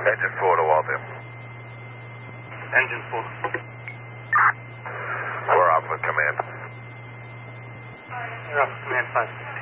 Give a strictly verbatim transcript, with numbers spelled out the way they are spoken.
Engine four to Walter. Engine four. We're Alpha Command. You're Alpha Command five.